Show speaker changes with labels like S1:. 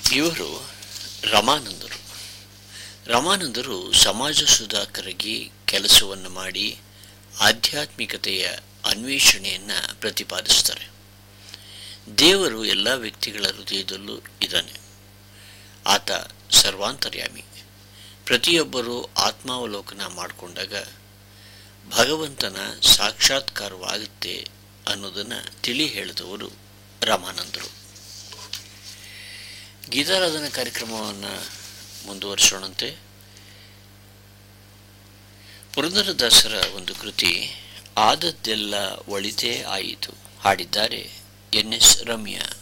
S1: ಇವರು ರಮಾನಂದರು. ರಮಾನಂದರು ಸಮಾಜ ಸುಧಾಕರಾಗಿ ಕೆಲಸವನ್ನು ಮಾಡಿ ಆಧ್ಯಾತ್ಮಿಕತೆಯ ಅನ್ವೇಷಣೆಯನ್ನು ಪ್ರತಿಪಾದಿಸ್ತಾರೆ. ದೇವರು ಎಲ್ಲ ವ್ಯಕ್ತಿಗಳ ಹೃದಯದಲ್ಲೂ ಇದ್ದಾನೆ. ಆತ ಸರ್ವಾಂತರ್ಯಾಮಿ. ಪ್ರತಿಯೊಬ್ಬರೂ ಆತ್ಮಾವಲೋಕನ ಮಾಡಿಕೊಂಡಾಗ ಭಗವಂತನ ಸಾಕ್ಷಾತ್ಕಾರವಾಗುತ್ತೆ ಅನ್ನೋದನ್ನು ತಿಳಿ ಹೇಳಿದವರು ರಾಮಾನಂದರು. ಗೀತಾರಾಧನಾ ಕಾರ್ಯಕ್ರಮವನ್ನು ಮುಂದುವರಿಸೋಣಂತೆ. ಪುರಂದರದಾಸರ ಒಂದು ಕೃತಿ ಆದದ್ದೆಲ್ಲ ಒಳಿತೇ ಆಯಿತು, ಹಾಡಿದ್ದಾರೆ ಎನ್ ಎಸ್ ರಮ್ಯಾ.